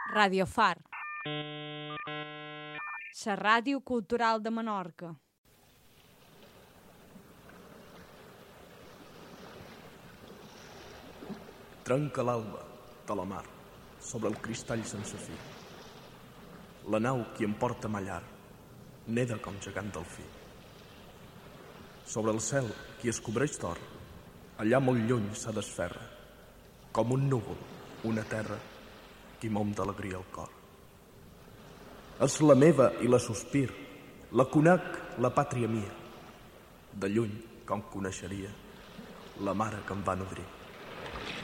Radio Far, la ràdio cultural de Menorca. Trenca l'alba de la mar sobre el cristall sense fi. La nau qui em porta a ma llar neda com gegant delfí. Sobre el cel qui es cobreix d'or, allà molt lluny se desferra, com un núvol, una terra, qui mom d'alegria el cor. És la meva i la sospir, la conec, la pàtria mia. De lluny, com coneixeria, la mare que em va nodrir.